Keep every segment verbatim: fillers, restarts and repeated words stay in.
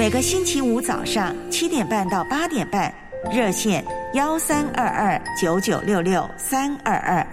每个星期五早上七点半到八点半，热线幺三二二九九六六三二二。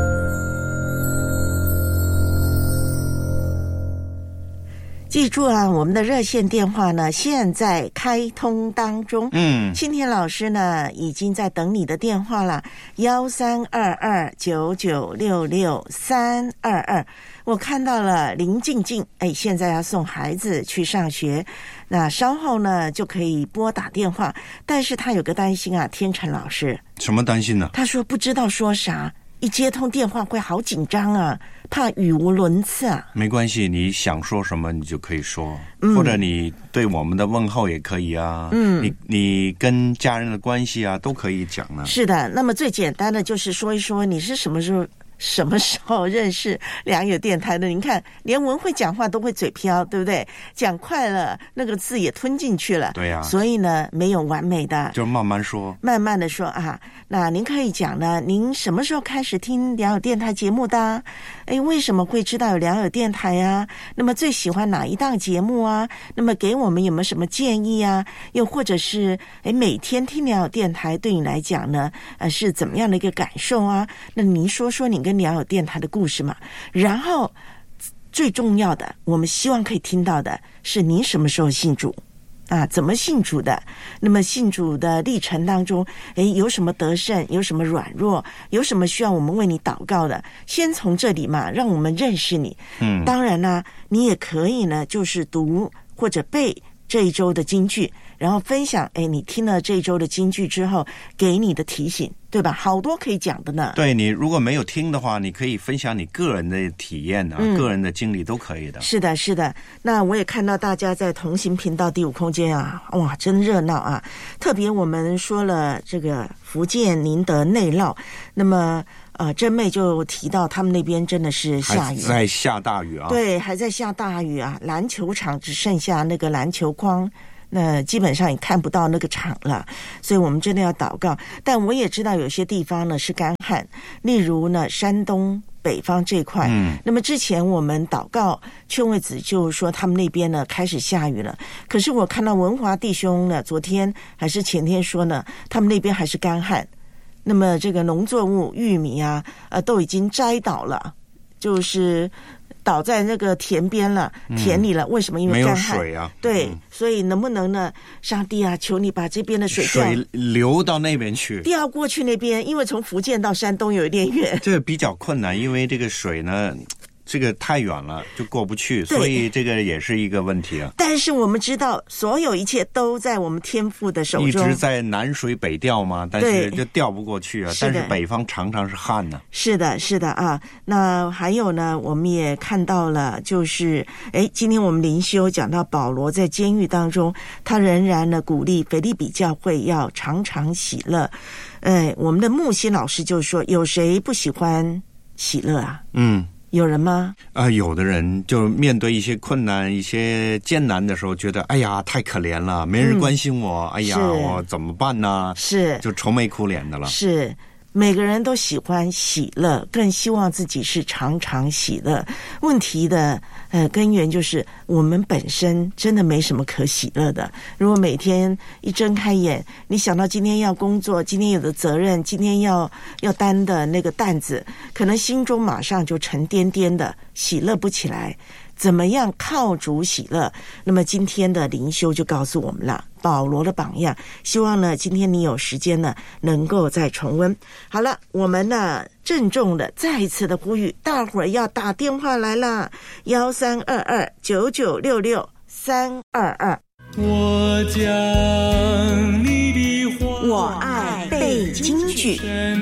记住啊，我们的热线电话呢现在开通当中。嗯，青田老师呢已经在等你的电话了，幺三二二九九六六三二二。我看到了林静静，哎，现在要送孩子去上学，那稍后呢就可以拨打电话，但是他有个担心啊，天成老师。 什么担心呢？ 他说不知道说啥，一接通电话会好紧张啊，怕语无伦次啊。 没关系，你想说什么你就可以说，嗯、或者你对我们的问候也可以啊。嗯，你你跟家人的关系啊都可以讲呢。 是的，那么最简单的就是说一说你是什么时候。什么时候认识良友电台的？您看，连文慧讲话都会嘴飘，对不对？讲快了，那个字也吞进去了。 对呀、啊。 所以呢，没有完美的， 就慢慢说， 慢慢的说啊。那您可以讲呢，您什么时候开始听良友电台节目的？哎，为什么会知道有良友电台啊？那么最喜欢哪一档节目啊？那么给我们有没有什么建议啊？又或者是，哎，每天听良友电台对你来讲呢，呃，是怎么样的一个感受啊？那您说说你跟良友电台的故事嘛。然后最重要的，我们希望可以听到的是您什么时候信主啊？怎么信主的？那么信主的历程当中，诶，有什么得胜？有什么软弱？有什么需要我们为你祷告的？先从这里嘛，让我们认识你。嗯，当然呢，你也可以呢，就是读或者背这一周的金句，然后分享，哎，你听了这一周的金句之后，给你的提醒，对吧？好多可以讲的呢。 对，你如果没有听的话，你可以分享你个人的体验啊、嗯、个人的经历都可以的。 是的，是的。那我也看到大家在同行频道第五空间啊，哇，真热闹啊！特别我们说了这个福建宁德内涝，那么呃，真妹就提到他们那边真的是下雨， 还在下大雨啊。 对，还在下大雨啊！篮球场只剩下那个篮球框。那基本上也看不到那个场了，所以我们真的要祷告。但我也知道有些地方呢是干旱，例如呢山东北方这块。嗯，那么之前我们祷告劝慰子就说他们那边呢开始下雨了，可是我看到文华弟兄呢昨天还是前天说呢，他们那边还是干旱。那么这个农作物玉米啊，呃都已经摘倒了，就是倒在那个田边了，田里了。嗯、为什么？因为干旱， 没有水啊。 对、 嗯， 所以能不能呢？上帝啊，求你把这边的水调水流到那边去， 调过去那边，因为从福建到山东有一点远， 这个比较困难，因为这个水呢。这个太远了，就过不去，所以这个也是一个问题啊。 但是我们知道，所有一切都在我们天父的手中。 一直在南水北调嘛，但是就调不过去啊。但是北方常常是旱呢。 是的，是的啊。那还有呢，我们也看到了，就是哎，今天我们灵修讲到保罗在监狱当中，他仍然呢鼓励腓立比教会要常常喜乐。哎，我们的木心老师就说，有谁不喜欢喜乐啊？嗯。有人吗？ 啊、呃，有的人就面对一些困难、一些艰难的时候，觉得哎呀太可怜了，没人关心我，嗯、哎呀我怎么办呢？ 是， 就愁眉苦脸的了。 是。每个人都喜欢喜乐，更希望自己是常常喜乐。问题的呃根源就是我们本身真的没什么可喜乐的。如果每天一睁开眼，你想到今天要工作，今天有的责任，今天要要担的那个担子，可能心中马上就沉甸甸的，喜乐不起来。怎么样靠主喜乐？那么今天的灵修就告诉我们了，保罗的榜样。希望呢，今天你有时间呢，能够再重温。好了，我们呢郑重的再一次的呼吁，大伙儿要打电话来了，幺三二二九九六六三二二。 我将你的话， 我爱背京剧。